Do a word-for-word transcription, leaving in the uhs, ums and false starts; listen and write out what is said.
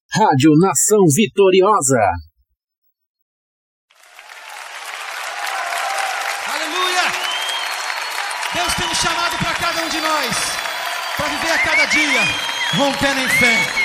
Rádio Nação Vitoriosa. Aleluia! Deus tem um chamado para cada um de nós, para viver a cada dia rompendo em fé.